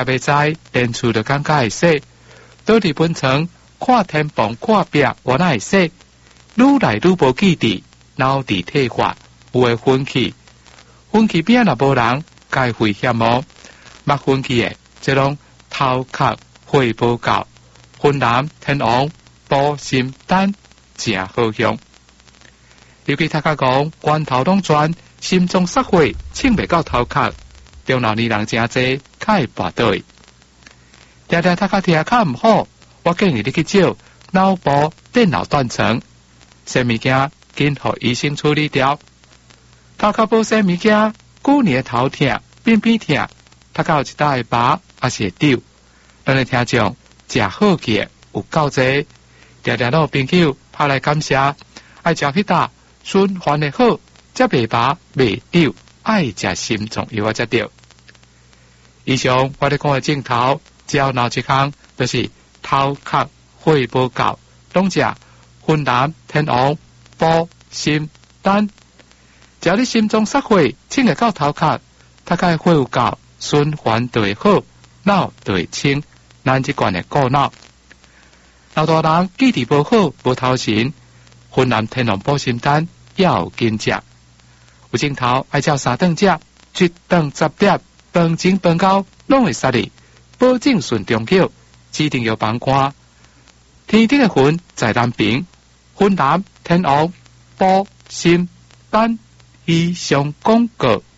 袂知连厝就感觉会说，倒伫本床看天棚看壁，我哪会说？愈来愈无记忆，脑伫退化，有会昏去。昏去边若无人，该危险哦。捌昏去的，这拢头壳血无够，昏蓝天王保心丹真好用。尤其他家讲拳头拢转，心中煞火，称袂到头壳，中老年人真济，较会跋倒。常常他家听较毋好，我建议你去照脑部电脑断层，些物件紧互医生处理掉。头壳保些物件，久年头痛、边边痛，他有一搭会拔，还是会丢。咱的听众食好嘅有够济，常常有朋友拍来感谢，爱食迄搭循环的好，才袂拔袂丢，爱食心脏药啊才对。以上我咧讲的镜头，只要闹一项，就是头壳血无够，拢食云南天王保心丹。只要你心中煞火，清会到头壳，大概血有够，循环就会好，脑就会清，咱即款的顾脑。老大人记忆无好，无头神，云南天王保心丹要紧食。有镜头爱照3顿食，一顿10粒，饭前饭后拢会杀你，保证顺中口，指定要放寒。天顶的云在南边，云南天王保心丹以上广告。